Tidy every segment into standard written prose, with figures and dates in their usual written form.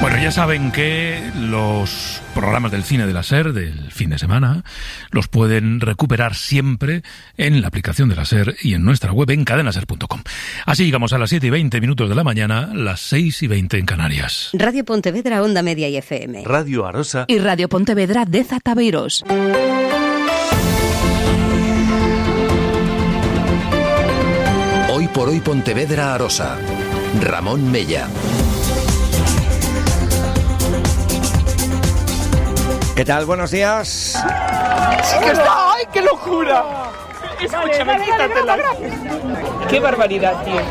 Bueno, ya saben que los programas del cine de la SER del fin de semana los pueden recuperar siempre en la aplicación de la SER y en nuestra web en cadenaser.com. Así llegamos a las 7:20 de la mañana, las 6:20 en Canarias. Radio Pontevedra, Onda Media y FM. Radio Arosa y Radio Pontevedra de Zataveiros. Hoy por hoy Pontevedra Arosa. Ramón Mella. ¿Qué tal? Buenos días. ¡Sí que está! ¡Ay, qué locura! Escúchame, quítatela. ¡Qué barbaridad, tío!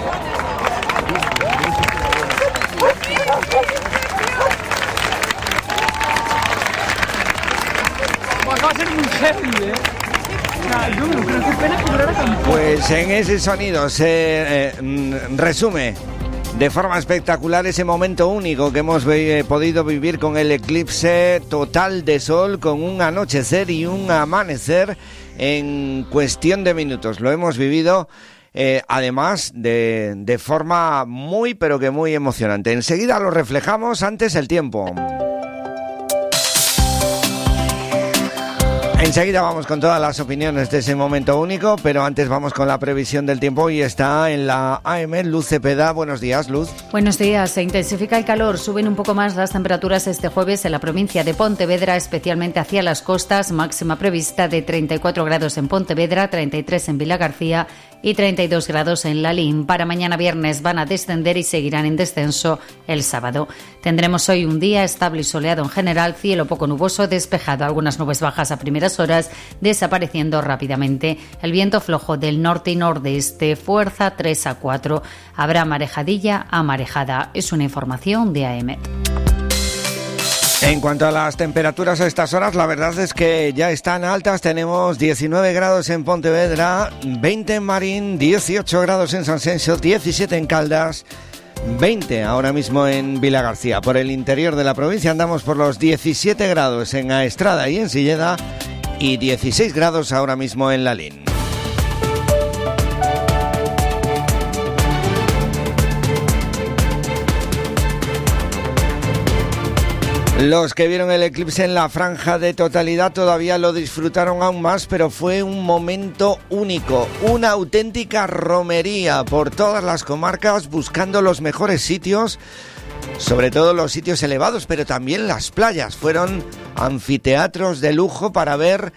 Va a ser muy heavy, ¿eh? Yo me lo creo, qué pena que durara tan poco. Pues en ese sonido se resume de forma espectacular ese momento único que hemos podido vivir con el eclipse total de sol, con un anochecer y un amanecer en cuestión de minutos. Lo hemos vivido además de forma muy pero que muy emocionante. Enseguida lo reflejamos, antes el tiempo. Enseguida vamos con todas las opiniones de ese momento único, pero antes vamos con la previsión del tiempo y está en la AM Luz Cepeda. Buenos días, Luz. Buenos días. Se intensifica el calor, suben un poco más las temperaturas este jueves en la provincia de Pontevedra, especialmente hacia las costas, máxima prevista de 34 grados en Pontevedra, 33 en Vilagarcía y 32 grados en Lalín. Para mañana viernes van a descender y seguirán en descenso el sábado. Tendremos hoy un día estable y soleado en general, cielo poco nuboso, despejado, algunas nubes bajas a primeras horas, desapareciendo rápidamente. El viento flojo del norte y nordeste, fuerza 3 a 4. Habrá marejadilla a marejada. Es una información de AEMET. En cuanto a las temperaturas a estas horas, la verdad es que ya están altas. Tenemos 19 grados en Pontevedra, 20 en Marín, 18 grados en Sanxenxo, 17 en Caldas, 20 ahora mismo en Vilagarcía. Por el interior de la provincia andamos por los 17 grados en Aestrada y en Silleda y 16 grados ahora mismo en Lalín. Los que vieron el eclipse en la franja de totalidad todavía lo disfrutaron aún más, pero fue un momento único, una auténtica romería por todas las comarcas buscando los mejores sitios, sobre todo los sitios elevados, pero también las playas. Fueron anfiteatros de lujo para ver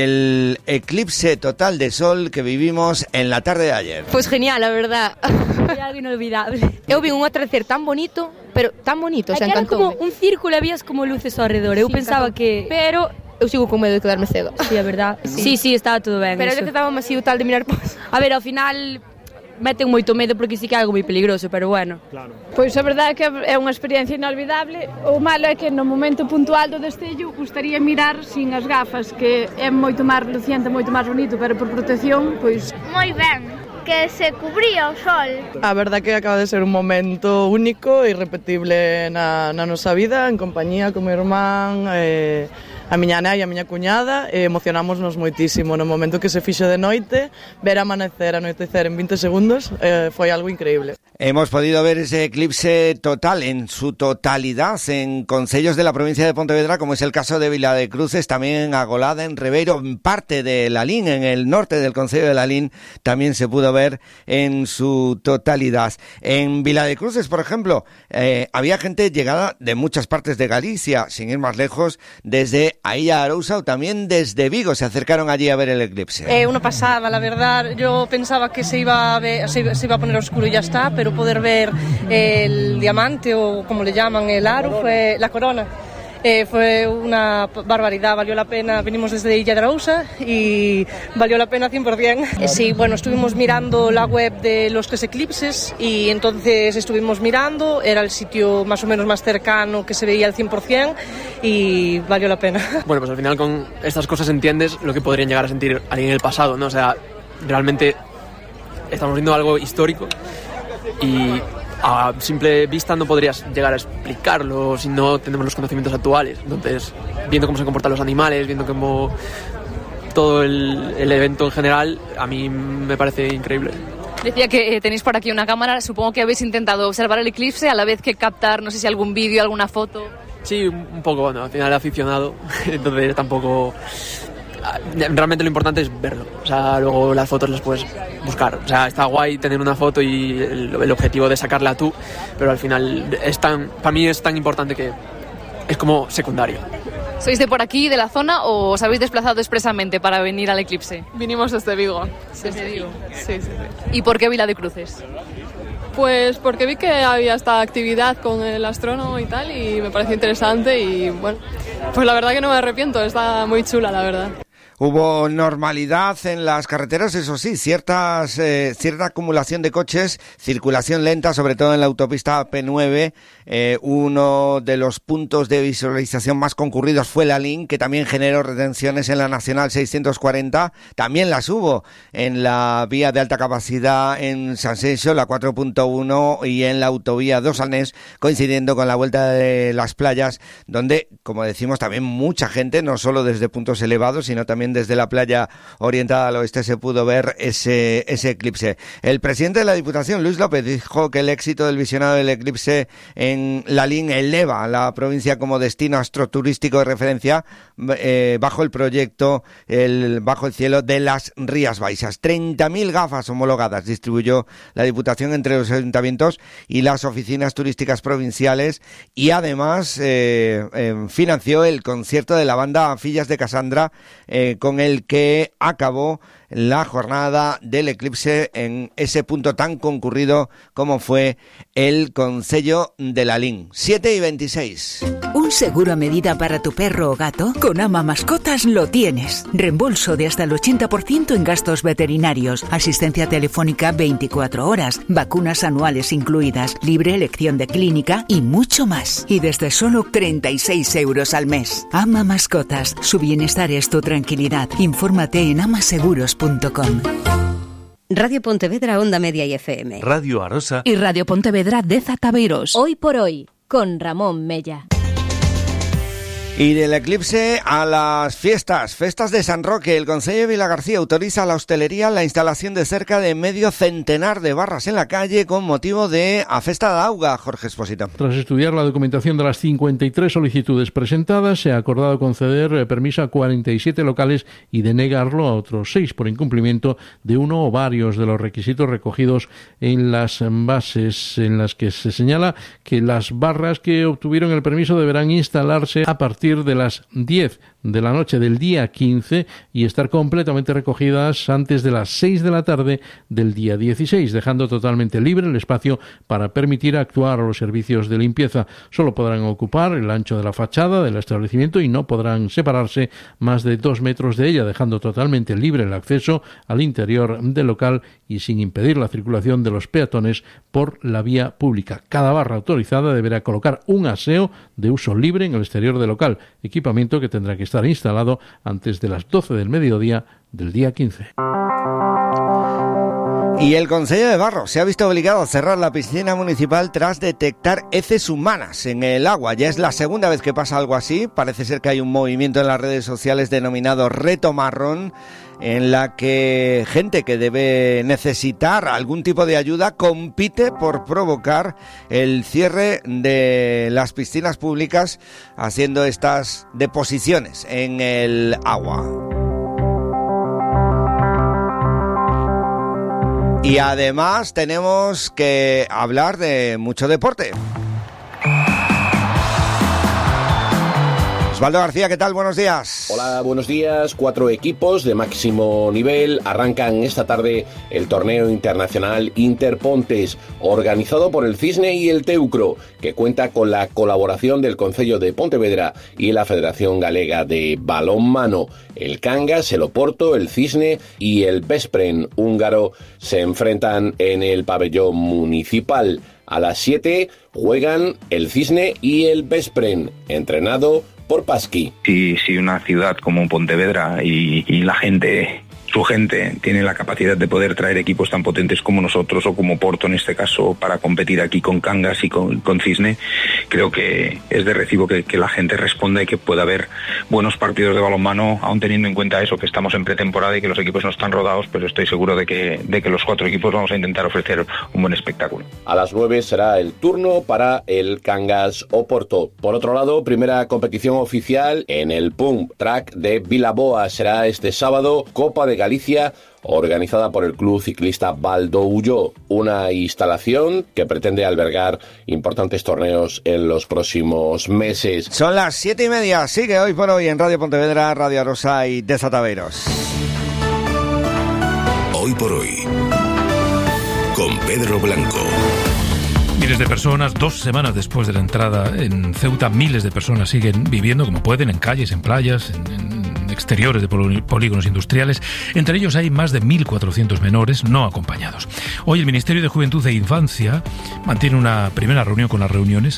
el eclipse total de sol que vivimos en la tarde de ayer. Pues genial, la verdad. Foi algo inolvidable. Eu vi un atardecer tan bonito, pero tan bonito, se encantó. Era como un círculo, habías como luces ao redor. Eu pensaba que... Pero eu sigo con medo de quedarme cedo. Sí, é verdad. Sí, estaba todo ben. Pero eu estábamos así o tal de mirar pos. A ver, ao final meten moito medo porque sí que é algo moi peligroso, pero bueno. Claro. Pois a verdade é que é unha experiencia inolvidable. O malo é que no momento puntual do destello gustaría mirar sin as gafas, que é moito máis reluciente, moito máis bonito, pero por protección, pois... Moi ben, que se cubría o sol. A verdade que acaba de ser un momento único e irrepetible na nosa vida, en compañía con meu irmán, a miña nai e a miña cuñada, e emocionámonos moitísimo no momento que se fixo de noite, ver anoitecer en 20 segundos, foi algo increíble. Hemos podido ver ese eclipse total en su totalidad en concellos de la provincia de Pontevedra, como es el caso de Viladecruces, también en Agolada, en Ribeiro, en parte de Lalín, en el norte del concello de Lalín, también se pudo ver en su totalidad. En Viladecruces, por ejemplo, había gente llegada de muchas partes de Galicia, sin ir más lejos, desde ahí a Arousa o también desde Vigo, se acercaron allí a ver el eclipse. Una pasada, la verdad. Yo pensaba que se iba a poner oscuro y ya está, pero poder ver el diamante o como le llaman, el aro, fue la corona. Fue una barbaridad, valió la pena. Venimos desde Illa de Arousa y valió la pena 100%. Sí, bueno, estuvimos mirando la web de los 3 eclipses y entonces estuvimos mirando, era el sitio más o menos más cercano que se veía al 100% y valió la pena. Bueno, pues al final con estas cosas entiendes lo que podrían llegar a sentir alguien en el pasado, ¿no? O sea, realmente estamos viendo algo histórico y a simple vista no podrías llegar a explicarlo si no tenemos los conocimientos actuales. Entonces, viendo cómo se comportan los animales, viendo cómo todo el evento en general, a mí me parece increíble. Decía que tenéis por aquí una cámara, supongo que habéis intentado observar el eclipse a la vez que captar, no sé si algún vídeo, alguna foto. Sí, un poco, bueno, al final aficionado, entonces tampoco... Realmente lo importante es verlo, o sea, luego las fotos las puedes buscar, o sea, está guay tener una foto y el objetivo de sacarla tú, pero al final para mí es tan importante que es como secundario. ¿Sois de por aquí, de la zona, o os habéis desplazado expresamente para venir al eclipse? Vinimos desde Vigo. Desde Vigo. Sí. ¿Y por qué Vila de Cruces? Pues porque vi que había esta actividad con el astrónomo y tal, y me pareció interesante y bueno, pues la verdad que no me arrepiento, está muy chula la verdad. Hubo normalidad en las carreteras, eso sí, cierta acumulación de coches, circulación lenta, sobre todo en la autopista P9. Uno de los puntos de visualización más concurridos fue la LIN, que también generó retenciones en la Nacional 640. También las hubo en la vía de alta capacidad en San Senso, la 4.1, y en la autovía 2 Alnés, coincidiendo con la vuelta de las playas, donde, como decimos, también mucha gente, no solo desde puntos elevados, sino también desde la playa orientada al oeste se pudo ver ese eclipse. El presidente de la Diputación, Luis López, dijo que el éxito del visionado del eclipse en la LIN eleva a la provincia como destino astroturístico de referencia bajo el proyecto Bajo el cielo de las Rías Baixas. 30.000 gafas homologadas distribuyó la Diputación entre los ayuntamientos y las oficinas turísticas provinciales, y además financió el concierto de la banda Fillas de Casandra, con el que acabó la jornada del eclipse en ese punto tan concurrido como fue el Concello de la Lin. 7:26. ¿Un seguro a medida para tu perro o gato? Con Ama Mascotas lo tienes. Reembolso de hasta el 80% en gastos veterinarios, asistencia telefónica 24 horas, vacunas anuales incluidas, libre elección de clínica y mucho más. Y desde solo 36 euros al mes. Ama Mascotas, su bienestar es tu tranquilidad. Infórmate en amaseguros.com. Radio Pontevedra, Onda Media y FM. Radio Arosa y Radio Pontevedra de Zataveiros. Hoy por hoy, con Ramón Mella. Y del eclipse a las festas de San Roque, el Concello de Vilagarcía autoriza a la hostelería la instalación de cerca de medio centenar de barras en la calle con motivo de a Festa de Auga, Jorge Espósito. Tras estudiar la documentación de las 53 solicitudes presentadas, se ha acordado conceder permiso a 47 locales y denegarlo a otros 6 por incumplimiento de uno o varios de los requisitos recogidos en las bases, en las que se señala que las barras que obtuvieron el permiso deberán instalarse a partir de las 10 de la noche del día 15 y estar completamente recogidas antes de las 6 de la tarde del día 16, dejando totalmente libre el espacio para permitir actuar a los servicios de limpieza. Solo podrán ocupar el ancho de la fachada del establecimiento y no podrán separarse más de 2 metros de ella, dejando totalmente libre el acceso al interior del local y sin impedir la circulación de los peatones por la vía pública. Cada barra autorizada deberá colocar un aseo de uso libre en el exterior del local, equipamiento que tendrá que estar instalado antes de las 12 del mediodía del día 15. Y el Concello de Barro se ha visto obligado a cerrar la piscina municipal tras detectar heces humanas en el agua. Ya es la segunda vez que pasa algo así. Parece ser que hay un movimiento en las redes sociales denominado Reto Marrón, en la que gente que debe necesitar algún tipo de ayuda compite por provocar el cierre de las piscinas públicas haciendo estas deposiciones en el agua. Y además tenemos que hablar de mucho deporte. Osvaldo García, ¿qué tal? Buenos días. Hola, buenos días. 4 equipos de máximo nivel arrancan esta tarde el torneo internacional Interpontes, organizado por el Cisne y el Teucro, que cuenta con la colaboración del Concello de Pontevedra y la Federación Galega de Balonmano. El Cangas, el Oporto, el Cisne y el Veszprém húngaro se enfrentan en el pabellón municipal. A las 7 juegan el Cisne y el Veszprém, entrenado por Pasqui. Si una ciudad como Pontevedra y la gente, su gente, tiene la capacidad de poder traer equipos tan potentes como nosotros o como Porto en este caso para competir aquí con Cangas y con Cisne, creo que es de recibo que la gente responda y que pueda haber buenos partidos de balonmano, aún teniendo en cuenta eso, que estamos en pretemporada y que los equipos no están rodados, pero estoy seguro de que los 4 equipos vamos a intentar ofrecer un buen espectáculo. A las 9 será el turno para el Cangas Oporto. Por otro lado, primera competición oficial en el Pump Track de Vilaboa. Será este sábado, Copa de Galicia, organizada por el Club Ciclista Valdoullo, una instalación que pretende albergar importantes torneos en los próximos meses. Son las 7:30, sigue Hoy por Hoy en Radio Pontevedra, Radio Arosa y Desataveros. Hoy por Hoy, con Pedro Blanco. Miles de personas, 2 semanas después de la entrada en Ceuta, miles de personas siguen viviendo como pueden, en calles, en playas, en exteriores de polígonos industriales. Entre ellos hay más de 1.400 menores no acompañados. Hoy el Ministerio de Juventud e Infancia mantiene una primera reunión con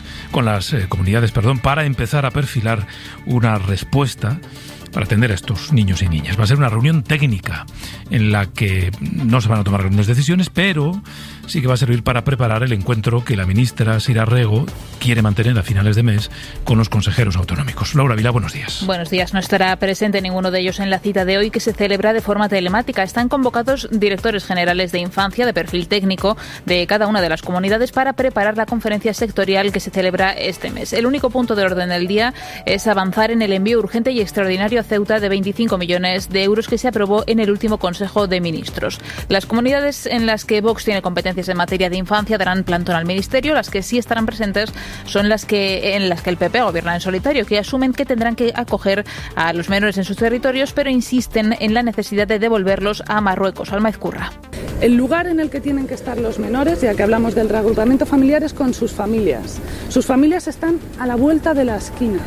las comunidades, para empezar a perfilar una respuesta para atender a estos niños y niñas. Va a ser una reunión técnica en la que no se van a tomar grandes decisiones, pero sí que va a servir para preparar el encuentro que la ministra Sira Rego quiere mantener a finales de mes con los consejeros autonómicos. Laura Vila, buenos días. Buenos días. No estará presente ninguno de ellos en la cita de hoy, que se celebra de forma telemática. Están convocados directores generales de infancia de perfil técnico de cada una de las comunidades para preparar la conferencia sectorial que se celebra este mes. El único punto de orden del día es avanzar en el envío urgente y extraordinario a Ceuta de 25 millones de euros que se aprobó en el último Consejo de Ministros. Las comunidades en las que Vox tiene competencias en materia de infancia darán plantón al Ministerio. Las que sí estarán presentes son en las que el PP gobierna en solitario, que asumen que tendrán que acoger a los menores en sus territorios, pero insisten en la necesidad de devolverlos a Marruecos. Alma Ezcurra. El lugar en el que tienen que estar los menores, ya que hablamos del reagrupamiento familiar, es con sus familias. Sus familias están a la vuelta de la esquina.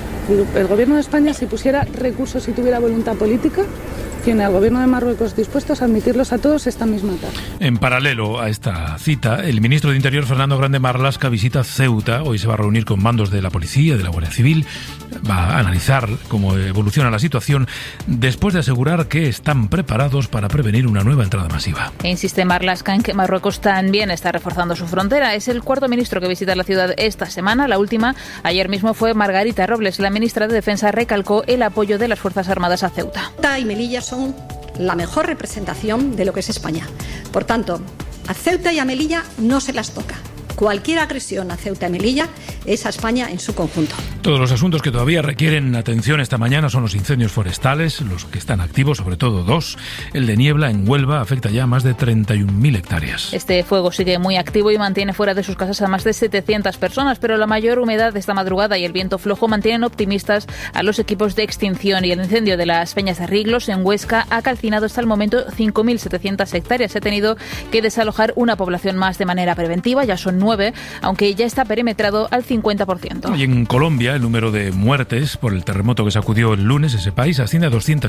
El Gobierno de España, si pusiera recursos y tuviera voluntad política, tiene al Gobierno de Marruecos dispuestos a admitirlos a todos esta misma tarde. En paralelo a esta cita, el ministro de Interior, Fernando Grande Marlaska, visita Ceuta. Hoy se va a reunir con mandos de la policía, de la Guardia Civil. Va a analizar cómo evoluciona la situación después de asegurar que están preparados para prevenir una nueva entrada masiva. E insiste Marlaska en que Marruecos también está reforzando su frontera. Es el 4º ministro que visita la ciudad esta semana. La última, ayer mismo, fue Margarita Robles. La ministra de Defensa recalcó el apoyo de las Fuerzas Armadas a Ceuta. Ceuta y Melilla son la mejor representación de lo que es España. Por tanto, a Ceuta y a Melilla no se las toca. Cualquier agresión a Ceuta y Melilla es a España en su conjunto. Todos los asuntos que todavía requieren atención esta mañana son los incendios forestales, los que están activos, sobre todo 2. El de Niebla, en Huelva, afecta ya a más de 31.000 hectáreas. Este fuego sigue muy activo y mantiene fuera de sus casas a más de 700 personas, pero la mayor humedad de esta madrugada y el viento flojo mantienen optimistas a los equipos de extinción. Y el incendio de las Peñas de Riglos, en Huesca, ha calcinado hasta el momento 5.700 hectáreas. Se ha tenido que desalojar una población más de manera preventiva, ya son 9, aunque ya está perimetrado al 50%. Y en Colombia, el número de muertes por el terremoto que sacudió el lunes ese país asciende a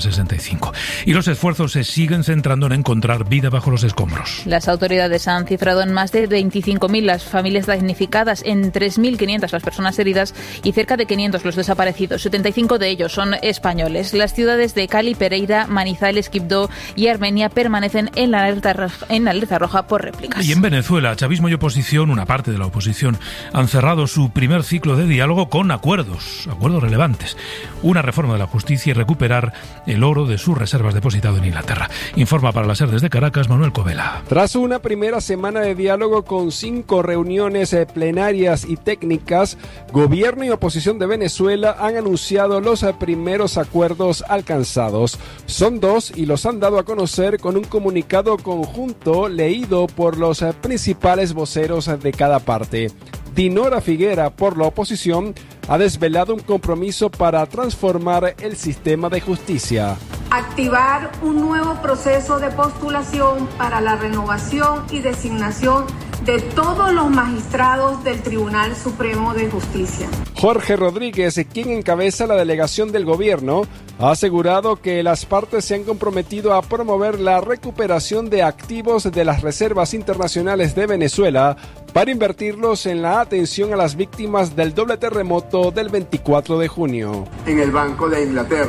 265. Y los esfuerzos se siguen centrando en encontrar vida bajo los escombros. Las autoridades han cifrado en más de 25.000 las familias damnificadas, en 3.500 las personas heridas y cerca de 500 los desaparecidos. 75 de ellos son españoles. Las ciudades de Cali, Pereira, Manizales, Quibdó y Armenia permanecen en la alerta roja por réplicas. Y en Venezuela, chavismo y oposición, una parte de la oposición, han cerrado su primer ciclo de diálogo con acuerdos relevantes. Una reforma de la justicia y recuperar el oro de sus reservas depositado en Inglaterra. Informa para la SER desde Caracas, Manuel Covela. Tras una primera semana de diálogo con 5 reuniones plenarias y técnicas, gobierno y oposición de Venezuela han anunciado los primeros acuerdos alcanzados. Son 2 y los han dado a conocer con un comunicado conjunto leído por los principales voceros de cada parte. Dinora Figuera, por la oposición, ha desvelado un compromiso para transformar el sistema de justicia. Activar un nuevo proceso de postulación para la renovación y designación de todos los magistrados del Tribunal Supremo de Justicia. Jorge Rodríguez, quien encabeza la delegación del gobierno, ha asegurado que las partes se han comprometido a promover la recuperación de activos de las reservas internacionales de Venezuela para invertirlos en la atención a las víctimas del doble terremoto del 24 de junio. En el Banco de Inglaterra,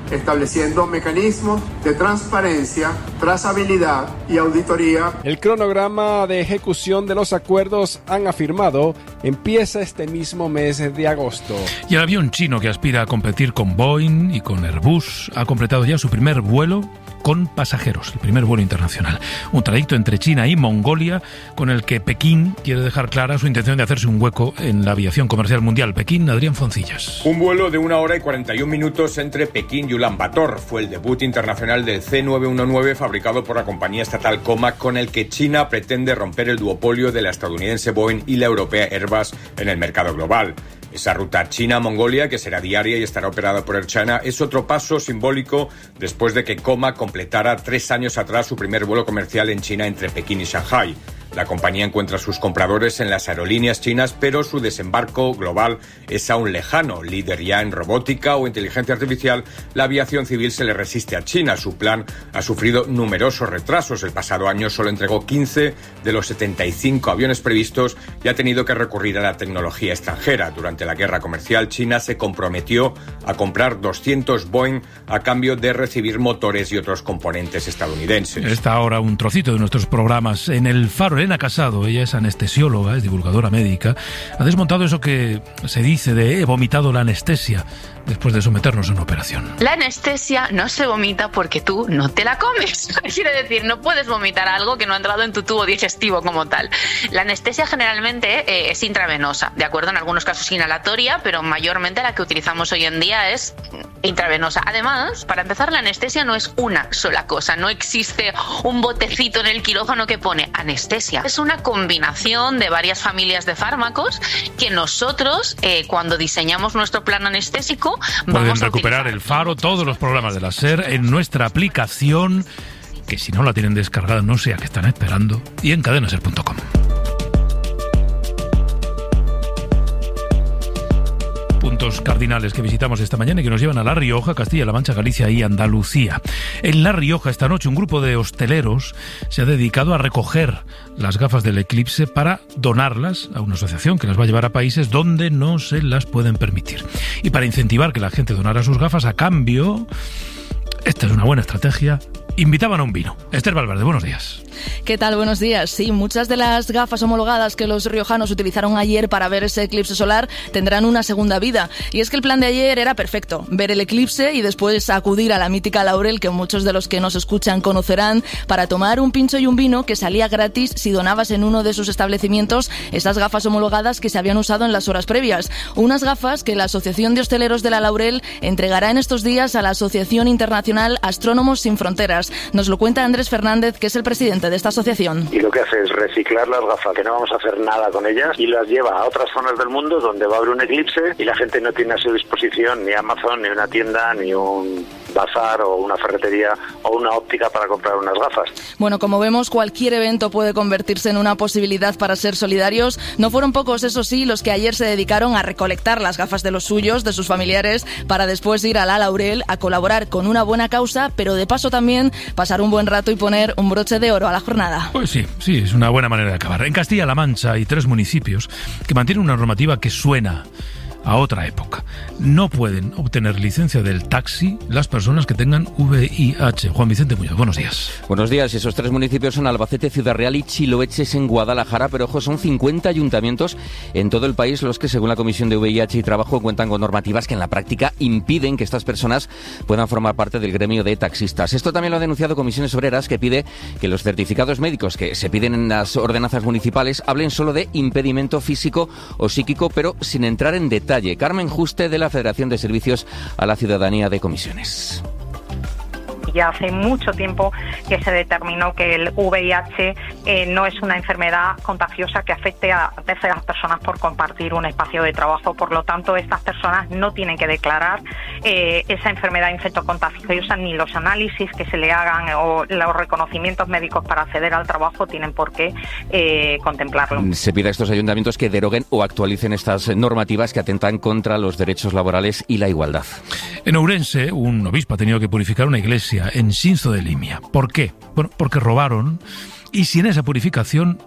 estableciendo mecanismos de transparencia, trazabilidad y auditoría. El cronograma de ejecución de los acuerdos, han afirmado, empieza este mismo mes de agosto. Y el avión chino que aspira a competir con Boeing y con Airbus ha completado ya su primer vuelo con pasajeros, el primer vuelo internacional. Un trayecto entre China y Mongolia con el que Pekín quiere dejar clara su intención de hacerse un hueco en la aviación comercial mundial. Pekín, Adrián Foncillas. Un vuelo de 1 hora y 41 minutos entre Pekín y Ulan Bator. Fue el debut internacional del C919 fabricado por la compañía estatal Comac, con el que China pretende romper el duopolio de la estadounidense Boeing y la europea Airbus en el mercado global. Esa ruta China-Mongolia, que será diaria y estará operada por Air China, es otro paso simbólico después de que Comac completara 3 años atrás su primer vuelo comercial en China entre Pekín y Shanghái. La compañía encuentra sus compradores en las aerolíneas chinas, pero su desembarco global es aún lejano. Líder ya en robótica o inteligencia artificial, la aviación civil se le resiste a China. Su plan ha sufrido numerosos retrasos. El pasado año solo entregó 15 de los 75 aviones previstos y ha tenido que recurrir a la tecnología extranjera. Durante la guerra comercial, China se comprometió a comprar 200 Boeing a cambio de recibir motores y otros componentes estadounidenses. Está ahora un trocito de nuestros programas en El Faro. Elena Casado, ella es anestesióloga, es divulgadora médica, ha desmontado eso que se dice de he vomitado la anestesia después de someternos a una operación. La anestesia no se vomita porque tú no te la comes. Quiere decir, no puedes vomitar algo que no ha entrado en tu tubo digestivo como tal. La anestesia generalmente es intravenosa, de acuerdo, en algunos casos inhalatoria, pero mayormente la que utilizamos hoy en día es intravenosa. Además, para empezar, la anestesia no es una sola cosa, no existe un botecito en el quirófano que pone anestesia. Es una combinación de varias familias de fármacos que nosotros, cuando diseñamos nuestro plan anestésico, pueden recuperar El Faro, todos los programas de la SER en nuestra aplicación, que si no la tienen descargada no sé a qué están esperando, y en cadenaser.com. Puntos cardinales que visitamos esta mañana y que nos llevan a La Rioja, Castilla-La Mancha, Galicia y Andalucía. En La Rioja, esta noche, un grupo de hosteleros se ha dedicado a recoger las gafas del eclipse para donarlas a una asociación que las va a llevar a países donde no se las pueden permitir. Y para incentivar que la gente donara sus gafas, a cambio, esta es una buena estrategia, invitaban a un vino. Esther Valverde, buenos días. ¿Qué tal? Buenos días. Sí, muchas de las gafas homologadas que los riojanos utilizaron ayer para ver ese eclipse solar tendrán una segunda vida. Y es que el plan de ayer era perfecto: ver el eclipse y después acudir a la mítica Laurel, que muchos de los que nos escuchan conocerán, para tomar un pincho y un vino que salía gratis si donabas en uno de sus establecimientos esas gafas homologadas que se habían usado en las horas previas. Unas gafas que la Asociación de Hosteleros de la Laurel entregará en estos días a la Asociación Internacional Astrónomos Sin Fronteras. Nos lo cuenta Andrés Fernández, que es el presidente de esta asociación. Y lo que hace es reciclar las gafas, que no vamos a hacer nada con ellas, y las lleva a otras zonas del mundo donde va a haber un eclipse y la gente no tiene a su disposición ni Amazon, ni una tienda, ni un bazar o una ferretería o una óptica para comprar unas gafas. Bueno, como vemos, cualquier evento puede convertirse en una posibilidad para ser solidarios. No fueron pocos, eso sí, los que ayer se dedicaron a recolectar las gafas de los suyos, de sus familiares, para después ir a la Laurel a colaborar con una buena causa, pero de paso también pasar un buen rato y poner un broche de oro a la jornada. Pues sí, es una buena manera de acabar. En Castilla-La Mancha hay 3 municipios que mantienen una normativa que suena a otra época. No pueden obtener licencia del taxi las personas que tengan VIH. Juan Vicente Muñoz, buenos días. Buenos días. Esos 3 municipios son Albacete, Ciudad Real y Chiloeches en Guadalajara, pero ojo, son 50 ayuntamientos en todo el país los que, según la Comisión de VIH y Trabajo, cuentan con normativas que en la práctica impiden que estas personas puedan formar parte del gremio de taxistas. Esto también lo ha denunciado Comisiones Obreras, que pide que los certificados médicos que se piden en las ordenanzas municipales hablen solo de impedimento físico o psíquico, pero sin entrar en detalle. Carmen Juste, de la Federación de Servicios a la Ciudadanía de Comisiones. Ya hace mucho tiempo que se determinó que el VIH no es una enfermedad contagiosa que afecte a terceras personas por compartir un espacio de trabajo. Por lo tanto, estas personas no tienen que declarar esa enfermedad infectocontagiosa, ni los análisis que se le hagan o los reconocimientos médicos para acceder al trabajo tienen por qué contemplarlo. Se pide a estos ayuntamientos que deroguen o actualicen estas normativas que atentan contra los derechos laborales y la igualdad. En Ourense, un obispo ha tenido que purificar una iglesia en Xinzo de Limia. ¿Por qué? Bueno, porque robaron y sin esa purificación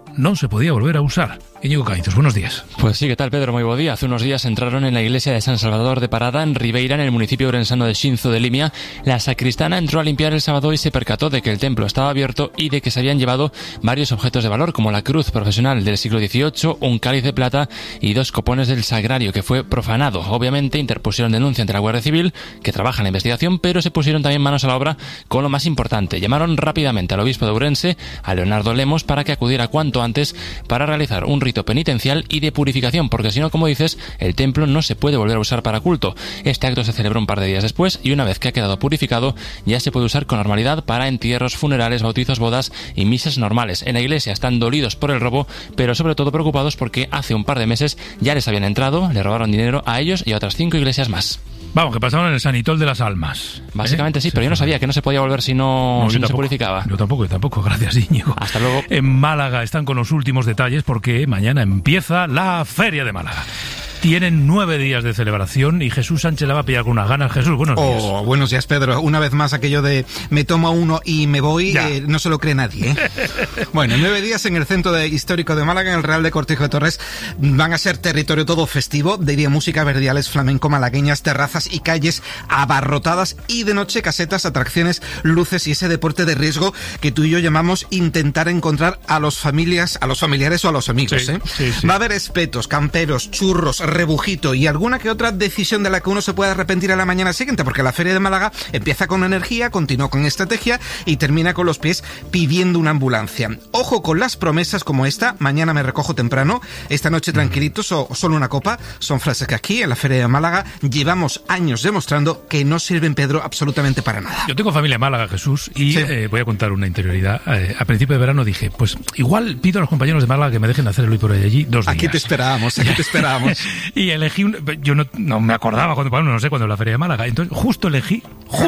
no se podía volver a usar. Íñigo Cañizos, buenos días. Pues sí, ¿qué tal, Pedro? Muy buen día. Hace unos días entraron en la iglesia de San Salvador de Parada, en Ribeira, en el municipio orensano de Xinzo de Limia. La sacristana entró a limpiar el sábado y se percató de que el templo estaba abierto y de que se habían llevado varios objetos de valor, como la cruz profesional del siglo XVIII, un cáliz de plata y 2 copones del sagrario, que fue profanado. Obviamente interpusieron denuncia ante la Guardia Civil, que trabaja en la investigación, pero se pusieron también manos a la obra con lo más importante. Llamaron rápidamente al obispo de Ourense, a Leonardo Lemos, para que acudiera cuanto antes para realizar un rito penitencial y de purificación, porque si no, como dices, el templo no se puede volver a usar para culto. Este acto se celebró un par de días después y una vez que ha quedado purificado ya se puede usar con normalidad para entierros, funerales, bautizos, bodas y misas normales. En la iglesia están dolidos por el robo, pero sobre todo preocupados porque hace un par de meses ya les habían entrado, le robaron dinero a ellos y a otras 5 iglesias más. Vamos, que pasaron en el Sanitol de las Almas. Básicamente sí, pero yo no sabía que no se podía volver si no se purificaba. Yo tampoco, gracias, Íñigo. Hasta luego. En Málaga están con los últimos detalles porque mañana empieza la Feria de Málaga. Tienen 9 días de celebración y Jesús Sánchez la va a pillar con unas ganas. Jesús, buenos días. Buenos días, Pedro. Una vez más aquello de me tomo uno y me voy, no se lo cree nadie, ¿eh? Bueno, 9 días en el centro histórico de Málaga, en el Real de Cortijo de Torres, van a ser territorio todo festivo. De día música, verdiales, flamenco, malagueñas, terrazas y calles abarrotadas, y de noche casetas, atracciones, luces y ese deporte de riesgo que tú y yo llamamos intentar encontrar a los familiares o a los amigos, ¿eh? Sí. Va a haber espetos, camperos, churros, rebujito y alguna que otra decisión de la que uno se puede arrepentir a la mañana siguiente, porque la Feria de Málaga empieza con energía, continúa con estrategia y termina con los pies pidiendo una ambulancia. Ojo con las promesas como esta: mañana me recojo temprano, esta noche tranquilitos o solo una copa. Son frases que aquí en la Feria de Málaga llevamos años demostrando que no sirven, Pedro, absolutamente para nada. Yo tengo familia en Málaga, Jesús, y voy a contar una interioridad. A principio de verano dije, pues igual pido a los compañeros de Málaga que me dejen hacer el hoy por hoy allí 2 días. Aquí te esperábamos. Y elegí, yo no me acordaba cuando la Feria de Málaga, entonces justo elegí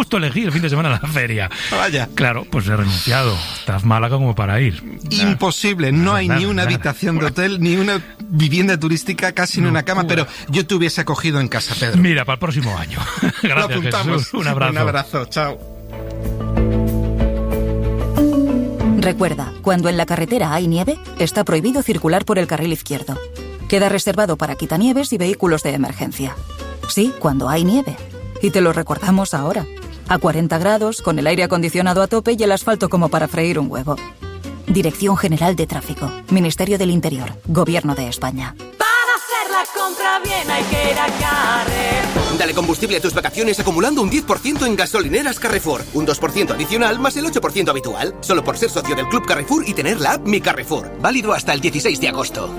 el fin de semana la feria. Vaya. Claro, pues he renunciado. Estás Málaga como para ir. Imposible, no hay ni una habitación de hotel, ni una vivienda turística, casi ni una cama, pero yo te hubiese acogido en casa, Pedro. Mira, para el próximo año. Gracias, lo apuntamos. Jesús. Un abrazo. Un abrazo, chao. Recuerda, cuando en la carretera hay nieve, está prohibido circular por el carril izquierdo. Queda reservado para quitanieves y vehículos de emergencia. Sí, cuando hay nieve. Y te lo recordamos ahora. A 40 grados, con el aire acondicionado a tope y el asfalto como para freír un huevo. Dirección General de Tráfico. Ministerio del Interior. Gobierno de España. Para hacer la compra bien hay que ir a Carrefour. Dale combustible a tus vacaciones acumulando un 10% en gasolineras Carrefour. Un 2% adicional más el 8% habitual. Solo por ser socio del Club Carrefour y tener la app Mi Carrefour. Válido hasta el 16 de agosto.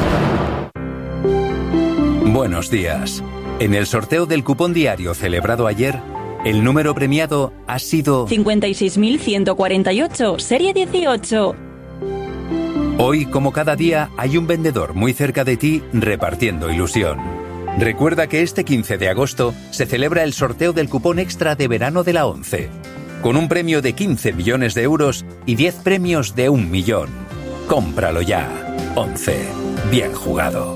Buenos días. En el sorteo del cupón diario celebrado ayer, el número premiado ha sido 56.148, serie 18. Hoy, como cada día, hay un vendedor muy cerca de ti repartiendo ilusión. Recuerda que este 15 de agosto se celebra el sorteo del cupón extra de verano de la ONCE, con un premio de 15 millones de euros y 10 premios de 1 millón. Cómpralo ya. ONCE. Bien jugado.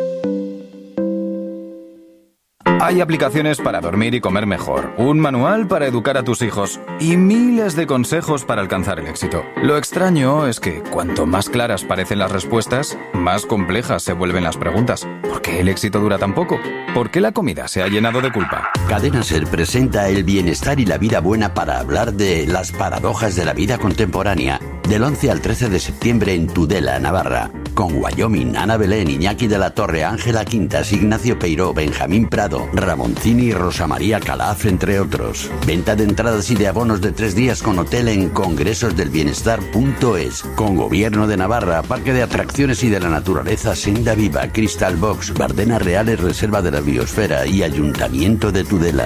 Hay aplicaciones para dormir y comer mejor, un manual para educar a tus hijos y miles de consejos para alcanzar el éxito. Lo extraño es que cuanto más claras parecen las respuestas, más complejas se vuelven las preguntas. ¿Por qué el éxito dura tan poco? ¿Por qué la comida se ha llenado de culpa? Cadena SER presenta el bienestar y la vida buena para hablar de las paradojas de la vida contemporánea. Del 11 al 13 de septiembre en Tudela, Navarra. Con Wyoming, Ana Belén, Iñaki de la Torre, Ángela Quintas, Ignacio Peiró, Benjamín Prado, Ramoncini y Rosa María Calaf, entre otros. Venta de entradas y de abonos de 3 días con hotel en congresosdelbienestar.es. Con Gobierno de Navarra, Parque de Atracciones y de la Naturaleza, Senda Viva, Crystal Box, Bardenas Reales, Reserva de la Biosfera y Ayuntamiento de Tudela.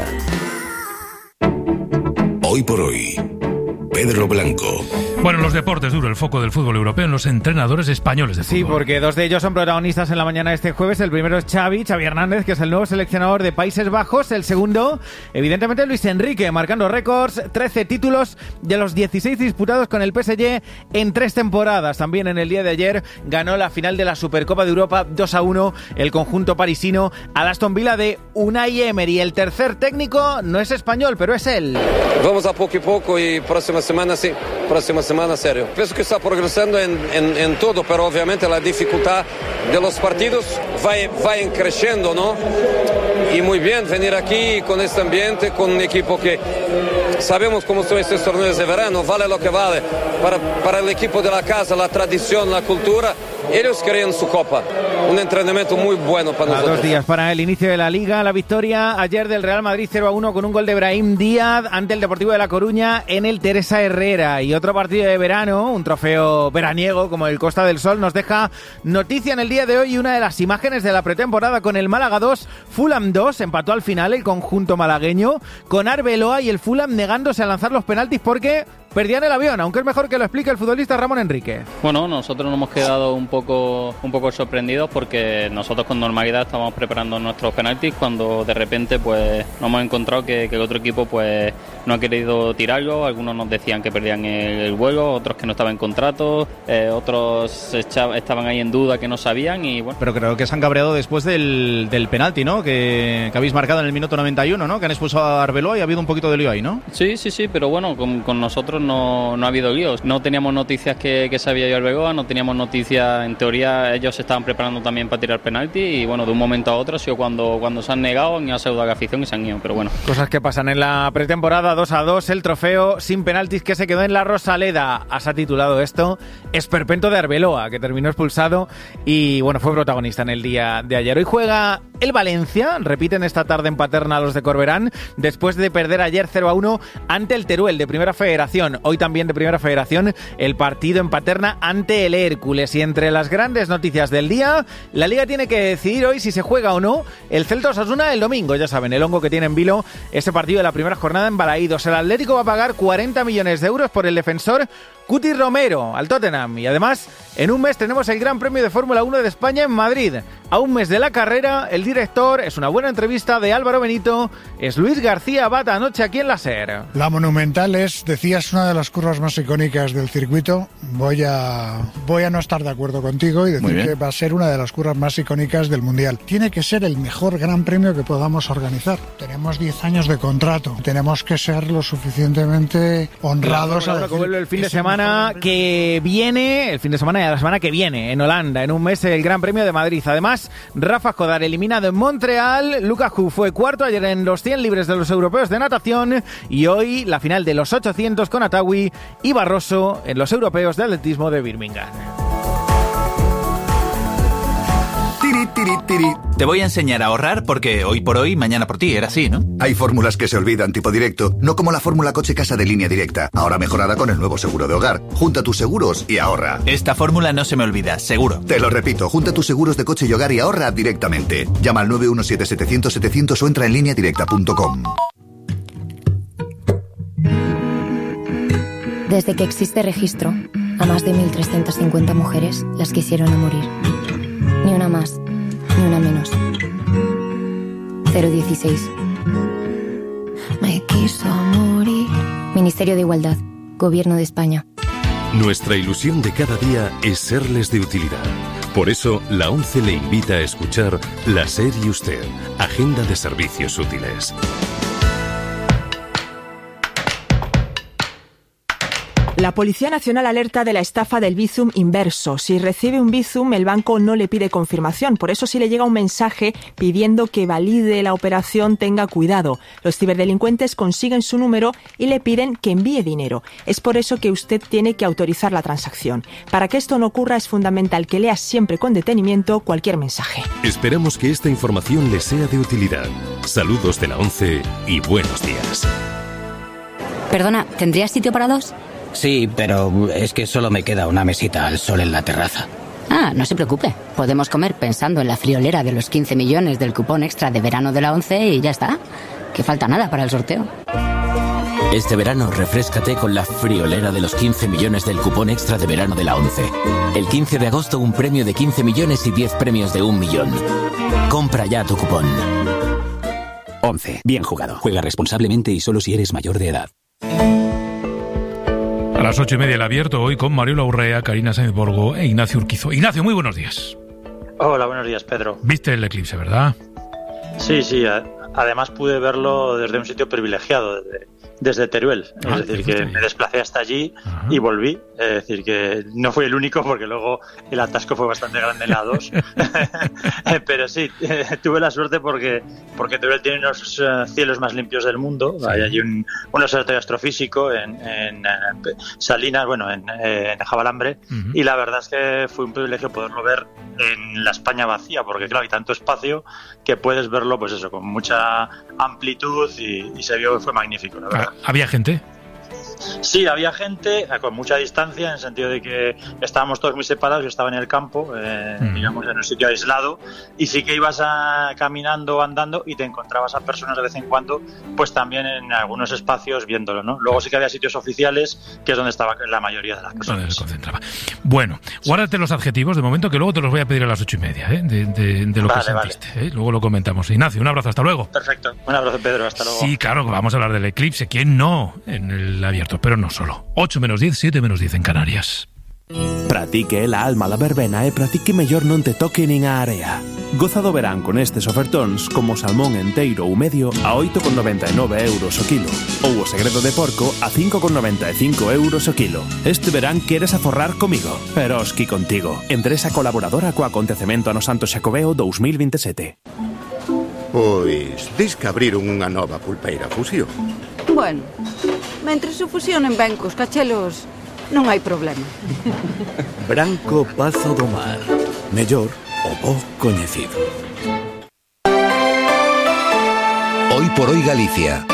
Hoy por hoy, Pedro Blanco. Bueno, los deportes, duro el foco del fútbol europeo en los entrenadores españoles de fútbol. Sí, porque 2 de ellos son protagonistas en la mañana de este jueves. El primero es Xavi Hernández, que es el nuevo seleccionador de Países Bajos. El segundo, evidentemente, Luis Enrique, marcando récords, 13 títulos de los 16 disputados con el PSG en 3 temporadas. También en el día de ayer ganó la final de la Supercopa de Europa 2-1 el conjunto parisino al Aston Villa de Unai Emery. El tercer técnico no es español, pero es él. Vamos a poco y próxima semana sí. próxima semana, serio. Pienso que está progresando en todo, pero obviamente la dificultad de los partidos va creciendo, ¿no? Y muy bien venir aquí con este ambiente, con un equipo que sabemos cómo son estos torneos de verano, vale lo que vale. Para el equipo de la casa, la tradición, la cultura, ellos querían su copa. Un entrenamiento muy bueno para nosotros. 2 días para el inicio de la Liga. La victoria ayer del Real Madrid 0-1 con un gol de Brahim Díaz ante el Deportivo de La Coruña en el Teresa Herrera. Y otro partido de verano, un trofeo veraniego como el Costa del Sol, nos deja noticia en el día de hoy, una de las imágenes de la pretemporada con el Málaga 2, Fulham 2. Empató al final el conjunto malagueño con Arbeloa y el Fulham negándose a lanzar los penaltis porque perdían el avión, aunque es mejor que lo explique el futbolista Ramón Enrique. Bueno, nosotros nos hemos quedado un poco sorprendidos porque nosotros con normalidad estábamos preparando nuestros penaltis cuando de repente pues nos hemos encontrado que el otro equipo pues no ha querido tirarlo. Algunos nos decían que perdían el vuelo, otros que no estaban en contrato, otros estaban ahí en duda que no sabían y bueno. Pero creo que se han cabreado después del penalti, ¿no? Que habéis marcado en el minuto 91, ¿no? Que han expulsado a Arbeloa y ha habido un poquito de lío ahí, ¿no? Sí, pero bueno, con nosotros no ha habido líos. No teníamos noticias que se había ido Arbeloa, no teníamos noticias, en teoría ellos se estaban preparando también para tirar penalti y bueno, de un momento a otro ha sido cuando se han negado, han ido a saludar a la afición y se han ido, pero bueno. Cosas que pasan en la pretemporada. 2-2, el trofeo sin penaltis que se quedó en la Rosaleda. Has titulado esto Esperpento de Arbeloa, que terminó expulsado y bueno, fue protagonista en el día de ayer. Hoy juega el Valencia, repiten esta tarde en Paterna los de Corberán, después de perder ayer 0-1 ante el Teruel de Primera Federación. Hoy también de Primera Federación el partido en Paterna ante el Hércules. Y entre las grandes noticias del día, la Liga tiene que decidir hoy si se juega o no el Celta Osasuna el domingo. Ya saben, el hongo que tiene en vilo ese partido de la primera jornada en Balaídos. El Atlético va a pagar 40 millones de euros por el defensor Cuti Romero al Tottenham. Y además, en un mes tenemos el Gran Premio de Fórmula 1 de España en Madrid. A un mes de la carrera, el director, es una buena entrevista de Álvaro Benito, es Luis García Abad anoche aquí en la SER. La Monumental es, decías, una de las curvas más icónicas del circuito. Voy a no estar de acuerdo contigo y decir que va a ser una de las curvas más icónicas del Mundial. Tiene que ser el mejor Gran Premio que podamos organizar. Tenemos 10 años de contrato. Tenemos que ser lo suficientemente honrados. El fin de semana que viene, el fin de semana y la semana que viene en Holanda, en un mes el Gran Premio de Madrid. Además, Rafa Jodar eliminado en Montreal, Lucas Hu fue cuarto ayer en los 100 libres de los europeos de natación y hoy la final de los 800 con Atawi y Barroso en los europeos de atletismo de Birmingham. Te voy a enseñar a ahorrar porque hoy por hoy, mañana por ti, era así, ¿no? Hay fórmulas que se olvidan, tipo directo, no como la fórmula coche-casa de Línea Directa, ahora mejorada con el nuevo seguro de hogar. Junta tus seguros y ahorra. Esta fórmula no se me olvida, seguro. Te lo repito, junta tus seguros de coche y hogar y ahorra directamente. Llama al 917-700-700 o entra en lineadirecta.com. Desde que existe registro, a más de 1.350 mujeres las quisieron a morir. Ni una más, ni una menos. 016. Me quiso morir. Ministerio de Igualdad, Gobierno de España. Nuestra ilusión de cada día es serles de utilidad. Por eso, la ONCE le invita a escuchar La SER y Usted, Agenda de Servicios Útiles. La Policía Nacional alerta de la estafa del Bizum inverso. Si recibe un Bizum, el banco no le pide confirmación. Por eso, si le llega un mensaje pidiendo que valide la operación, tenga cuidado. Los ciberdelincuentes consiguen su número y le piden que envíe dinero. Es por eso que usted tiene que autorizar la transacción. Para que esto no ocurra, es fundamental que lea siempre con detenimiento cualquier mensaje. Esperamos que esta información le sea de utilidad. Saludos de la ONCE y buenos días. Perdona, ¿tendrías sitio para dos? Sí, pero es que solo me queda una mesita al sol en la terraza. Ah, no se preocupe. Podemos comer pensando en la friolera de los 15 millones del cupón extra de verano de la ONCE y ya está. Que falta nada para el sorteo. Este verano refréscate con la friolera de los 15 millones del cupón extra de verano de la ONCE. El 15 de agosto un premio de 15 millones y 10 premios de 1 millón. Compra ya tu cupón. ONCE. Bien jugado. Juega responsablemente y solo si eres mayor de edad. A las 8:30 el abierto hoy con Mariola Urrea, Karina Sáenz Borgo e Ignacio Urquizo. Ignacio, muy buenos días. Hola, buenos días, Pedro. ¿Viste el eclipse, verdad? Sí. Además pude verlo desde un sitio privilegiado, desde Teruel. Es decir, que me desplacé hasta allí y volví. Es decir, que no fui el único porque luego el atasco fue bastante grande en la 2. Pero sí, tuve la suerte porque Teruel tiene unos cielos más limpios del mundo. Sí. Hay allí un observatorio astrofísico en Salinas, en Jabalambre. Y la verdad es que fue un privilegio poderlo ver en la España vacía, porque claro, hay tanto espacio que puedes verlo, pues eso, con mucha amplitud y se vio que fue magnífico, la verdad. ¿Había gente? Sí, había gente con mucha distancia, en el sentido de que estábamos todos muy separados. Yo estaba en el campo, digamos, en un sitio aislado, y sí que ibas caminando, andando, y te encontrabas a personas de vez en cuando, pues también en algunos espacios viéndolo, ¿no? Luego sí que había sitios oficiales, que es donde estaba la mayoría de las personas. Donde se concentraba. Bueno, guárdate los adjetivos de momento, que luego te los voy a pedir a las 8:30, de lo que sentiste. Luego lo comentamos. Ignacio, un abrazo, hasta luego. Perfecto, un abrazo, Pedro, hasta luego. Sí, claro, vamos a hablar del eclipse. ¿Quién no? En el abierto, pero no solo. 8:10, 7:10 en Canarias. Pratique la alma la verbena e pratique mellor non te toque nin a area. Goza do verán con estes ofertóns como salmón enteiro ou medio a 8,99 euros o kilo ou o segredo de porco a 5,95 euros o kilo. Este verán queres aforrar comigo, pero osqui contigo. Empresa colaboradora co acontecemento ano Santo Xacobeo 2027. Pois, dis que abriron unha nova pulpeira Fusión. Bueno, mentres se fusionen ben cos cachelos, non hai problema. Branco Pazo do Mar. Mellor o bo coñecido. Hoy por hoy Galicia.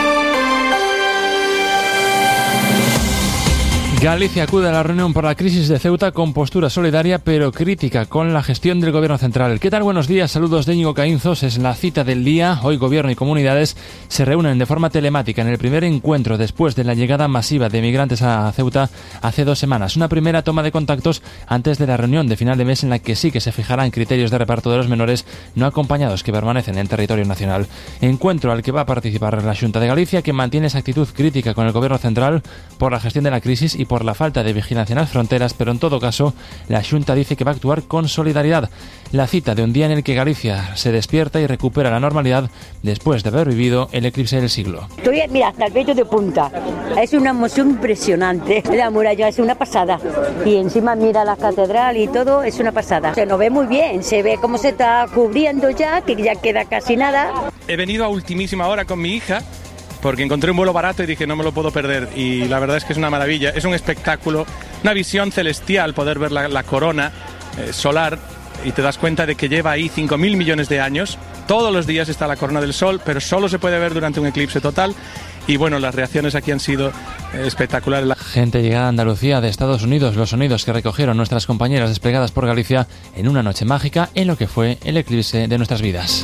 Galicia acude a la reunión por la crisis de Ceuta con postura solidaria pero crítica con la gestión del Gobierno central. ¿Qué tal? Buenos días, saludos de Íñigo Caínzos. Es la cita del día. Hoy Gobierno y comunidades se reúnen de forma telemática en el primer encuentro después de la llegada masiva de migrantes a Ceuta hace 2 semanas. Una primera toma de contactos antes de la reunión de final de mes en la que sí que se fijarán criterios de reparto de los menores no acompañados que permanecen en territorio nacional. Encuentro al que va a participar la Xunta de Galicia, que mantiene esa actitud crítica con el Gobierno central por la gestión de la crisis y por la falta de vigilancia en las fronteras, pero en todo caso la Xunta dice que va a actuar con solidaridad. La cita de un día en el que Galicia se despierta y recupera la normalidad después de haber vivido el eclipse del siglo. Estoy, mira, hasta el pecho de punta. Es una emoción impresionante. La muralla es una pasada. Y encima mira la catedral y todo, es una pasada. Se nos ve muy bien, se ve cómo se está cubriendo ya, que ya queda casi nada. He venido a ultimísima hora con mi hija, porque encontré un vuelo barato y dije no me lo puedo perder, y la verdad es que es una maravilla, es un espectáculo, una visión celestial poder ver la corona solar, y te das cuenta de que lleva ahí 5.000 millones de años. Todos los días está la corona del sol, pero solo se puede ver durante un eclipse total. Y bueno, las reacciones aquí han sido espectaculares. Gente llegada a Andalucía de Estados Unidos, los sonidos que recogieron nuestras compañeras desplegadas por Galicia en una noche mágica en lo que fue el eclipse de nuestras vidas.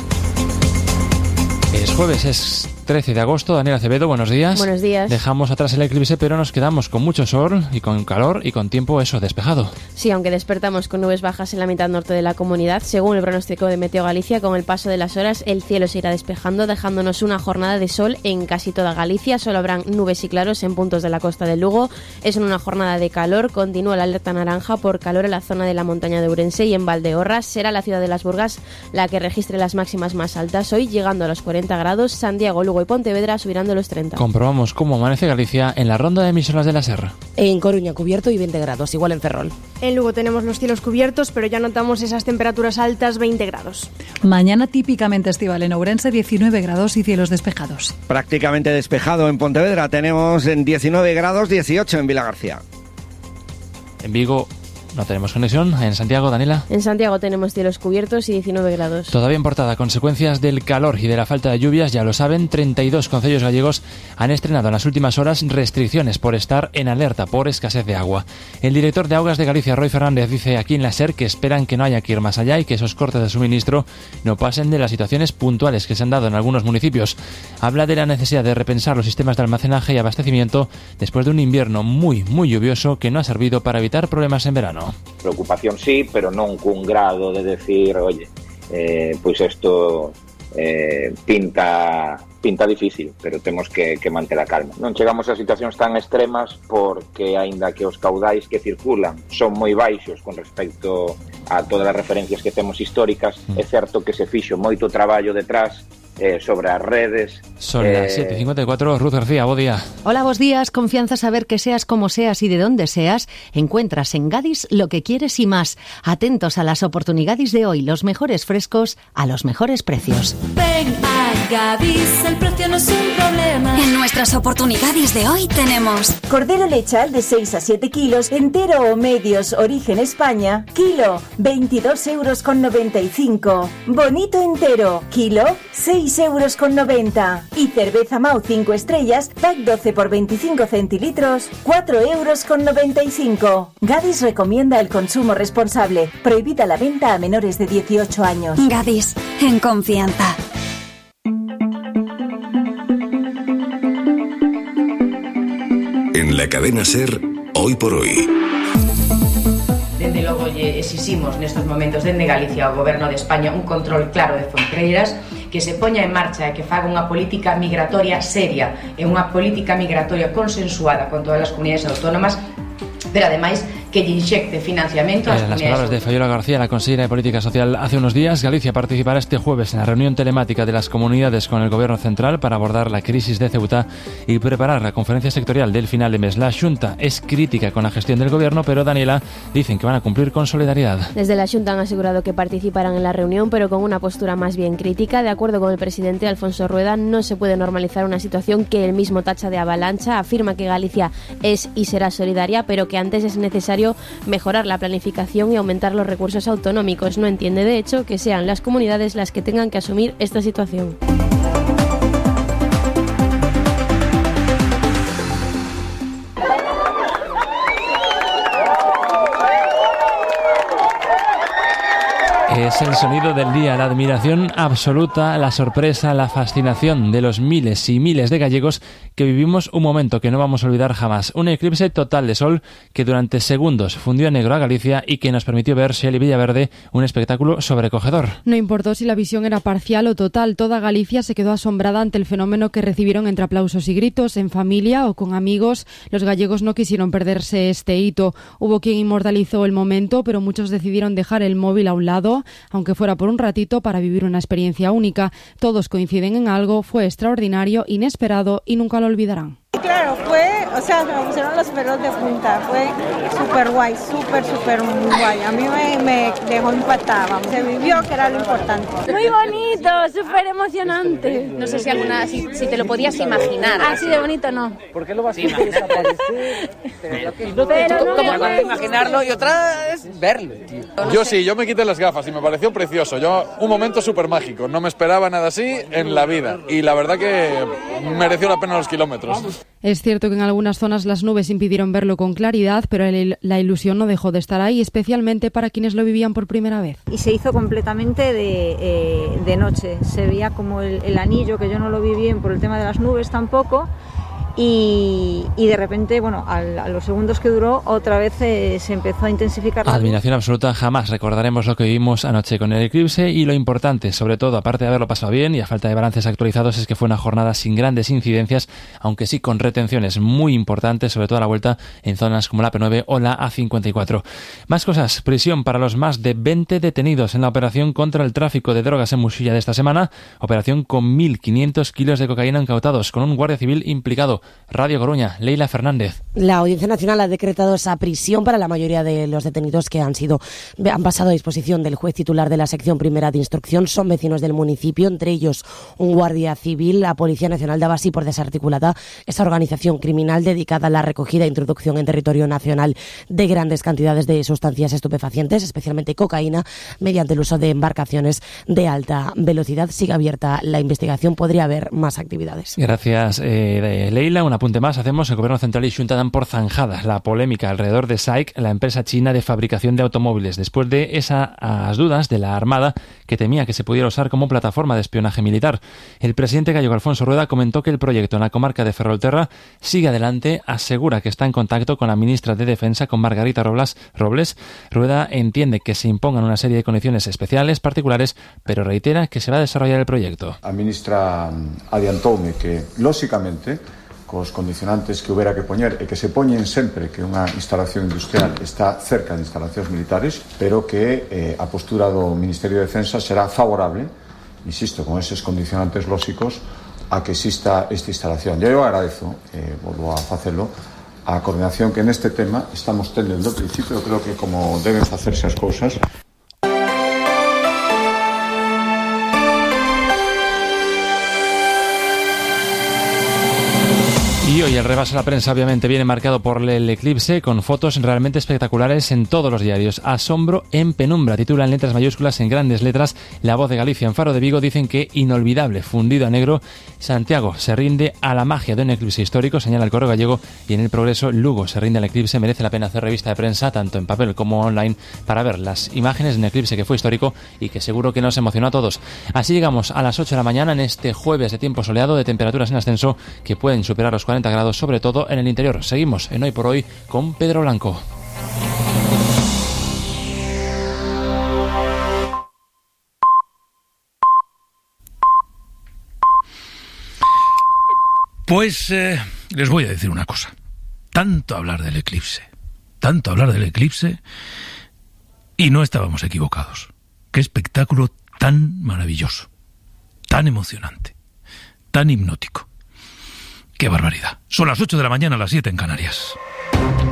Es jueves, es 13 de agosto. Daniela Acevedo, buenos días. Buenos días. Dejamos atrás el eclipse, pero nos quedamos con mucho sol y con calor y con tiempo despejado. Sí, aunque despertamos con nubes bajas en la mitad norte de la comunidad, según el pronóstico de Meteo Galicia, con el paso de las horas el cielo se irá despejando, dejándonos una jornada de sol en casi toda Galicia. Solo habrán nubes y claros en puntos de la costa del Lugo. Es una jornada de calor. Continúa la alerta naranja por calor en la zona de la montaña de Ourense y en Valdeorras. Será la ciudad de Las Burgas la que registre las máximas más altas hoy, llegando a los 40 grados. Santiago, Lugo y Pontevedra subirán de los 30. Comprobamos cómo amanece Galicia en la ronda de emisoras de la SER. En Coruña cubierto y 20 grados, igual en Ferrol. En Lugo tenemos los cielos cubiertos, pero ya notamos esas temperaturas altas, 20 grados. Mañana típicamente estival en Ourense, 19 grados y cielos despejados. Prácticamente despejado en Pontevedra, tenemos en 19 grados, 18 en Vilagarcía. En Vigo no tenemos conexión. En Santiago, Daniela. En Santiago tenemos cielos cubiertos y 19 grados. Todavía en portada, consecuencias del calor y de la falta de lluvias, ya lo saben, 32 concellos gallegos han estrenado en las últimas horas restricciones por estar en alerta por escasez de agua. El director de Augas de Galicia, Roy Fernández, dice aquí en la SER que esperan que no haya que ir más allá y que esos cortes de suministro no pasen de las situaciones puntuales que se han dado en algunos municipios. Habla de la necesidad de repensar los sistemas de almacenaje y abastecimiento después de un invierno muy lluvioso que no ha servido para evitar problemas en verano. Preocupación sí, pero non cun grado de decir, oye, pois isto pinta difícil, pero temos que manter a calma. Non chegamos a situacións tan extremas porque, aínda que os caudais que circulan son moi baixos con respecto a todas as referencias que temos históricas, é certo que se fixo moito traballo detrás sobre as redes. Son las 7:54. Ruth García, bo día. Hola, buenos días. Confianza saber que seas como seas y de dónde seas, encuentras en Gadis lo que quieres y más. Atentos a las oportunidades de hoy, los mejores frescos a los mejores precios. Ven a Gadis, el precio no es un problema. En nuestras oportunidades de hoy tenemos cordero lechal de 6 a 7 kilos, entero o medios, origen España, kilo, 22,95 €. Bonito entero, kilo, 6,90 €. Y cerveza Mau 5 estrellas, pack 12 por 25 centilitros, 4,95 €. Gadis recomienda el consumo responsable. Prohibida la venta a menores de 18 años. Gadis, en confianza. En la cadena SER, Hoy por Hoy. Dende logo lle exiximos nestes momentos dende Galicia ao Goberno de España un control claro de fronteiras, que se poña en marcha e que faga unha política migratoria seria e unha política migratoria consensuada con todas as comunidades autónomas, pero ademais que lle inxecte financiamento ás Las palabras de Fabiola García, la consejera de Política Social, hace unos días. Galicia participará este jueves en la reunión telemática de las comunidades con el Gobierno central para abordar la crisis de Ceuta y preparar la conferencia sectorial del final de mes. La Xunta es crítica con la gestión del Gobierno, pero Daniela dicen que van a cumplir con solidaridad. Desde la Xunta han asegurado que participarán en la reunión, pero con una postura más bien crítica. De acuerdo con el presidente Alfonso Rueda, no se puede normalizar una situación que él mismo tacha de avalancha. Afirma que Galicia es y será solidaria, pero que antes es necesario mejorar la planificación y aumentar los recursos autonómicos. No entiende, de hecho, que sean las comunidades las que tengan que asumir esta situación. Es el sonido del día, la admiración absoluta, la sorpresa, la fascinación de los miles y miles de gallegos que vivimos un momento que no vamos a olvidar jamás. Un eclipse total de sol que durante segundos fundió en negro a Galicia y que nos permitió ver, Shelley Villaverde, un espectáculo sobrecogedor. No importó si la visión era parcial o total, toda Galicia se quedó asombrada ante el fenómeno que recibieron entre aplausos y gritos, en familia o con amigos. Los gallegos no quisieron perderse este hito. Hubo quien inmortalizó el momento, pero muchos decidieron dejar el móvil a un lado, aunque fuera por un ratito, para vivir una experiencia única. Todos coinciden en algo, fue extraordinario, inesperado y nunca lo olvidarán. Claro, me pusieron los pelos de punta, fue súper guay, súper guay. A mí me dejó impactada, vamos, se vivió, que era lo importante. Muy bonito, súper emocionante. No sé si si te lo podías imaginar. Así de bonito no. ¿Por qué lo vas a imaginar? Una cosa es imaginarlo y otra es verlo, tío. Yo me quité las gafas y me pareció precioso. Un momento súper mágico, no me esperaba nada así en la vida. Y la verdad que mereció la pena los kilómetros. Es cierto que en algunas zonas las nubes impidieron verlo con claridad, pero la ilusión no dejó de estar ahí, especialmente para quienes lo vivían por primera vez. Y se hizo completamente de noche, se veía como el anillo, que yo no lo vi bien por el tema de las nubes tampoco. Y de repente, a los segundos que duró, otra vez se empezó a intensificar. Admiración absoluta, jamás recordaremos lo que vivimos anoche con el eclipse, y lo importante, sobre todo, aparte de haberlo pasado bien y a falta de balances actualizados, es que fue una jornada sin grandes incidencias, aunque sí con retenciones muy importantes, sobre todo a la vuelta en zonas como la P9 o la A54. Más cosas: prisión para los más de 20 detenidos en la operación contra el tráfico de drogas en Muxilla de esta semana, operación con 1.500 kilos de cocaína incautados, con un guardia civil implicado. Radio Coruña, Leila Fernández. La Audiencia Nacional ha decretado esa prisión para la mayoría de los detenidos que han pasado a disposición del juez titular de la sección primera de instrucción. Son vecinos del municipio, entre ellos un guardia civil. La Policía Nacional daba así por desarticulada esa organización criminal dedicada a la recogida e introducción en territorio nacional de grandes cantidades de sustancias estupefacientes, especialmente cocaína, mediante el uso de embarcaciones de alta velocidad. Sigue abierta la investigación, podría haber más actividades. Gracias, Leila. Un apunte más hacemos. El Gobierno Central y Xunta dan por zanjada la polémica alrededor de SAIC, la empresa china de fabricación de automóviles, después de esas dudas de la Armada, que temía que se pudiera usar como plataforma de espionaje militar. El presidente gallego Alfonso Rueda comentó que el proyecto en la comarca de Ferrolterra sigue adelante, asegura que está en contacto con la ministra de Defensa, con Margarita Robles. Rueda entiende que se impongan una serie de condiciones especiales, particulares, pero reitera que se va a desarrollar el proyecto. A ministra adiantoume que, lóxicamente, cos condicionantes que houbera que poñer e que se poñen sempre que unha instalación industrial está cerca de instalacións militares, pero que a postura do Ministerio de Defensa será favorable insisto, con esos condicionantes lóxicos, a que exista esta instalación. Yo agradezo, volvo a facelo, a coordinación que neste tema estamos tendo do principio. Creo que como deben facerse as cousas. Y hoy el repaso a la prensa obviamente viene marcado por el eclipse, con fotos realmente espectaculares en todos los diarios. Asombro en penumbra, titula en letras mayúsculas, en grandes letras, La Voz de Galicia. En Faro de Vigo dicen que inolvidable, fundido a negro. Santiago se rinde a la magia de un eclipse histórico, señala el Correo Gallego. Y en El Progreso, Lugo se rinde al eclipse. Merece la pena hacer revista de prensa, tanto en papel como online, para ver las imágenes de un eclipse que fue histórico y que seguro que nos emocionó a todos. Así llegamos a las 8 de la mañana en este jueves de tiempo soleado, de temperaturas en ascenso que pueden superar los 40 grados, sobre todo en el interior. Seguimos en Hoy por Hoy con Pedro Blanco. Pues les voy a decir una cosa. Tanto hablar del eclipse, y no estábamos equivocados. Qué espectáculo tan maravilloso, tan emocionante, tan hipnótico. ¡Qué barbaridad! Son las 8 de la mañana, las 7 en Canarias.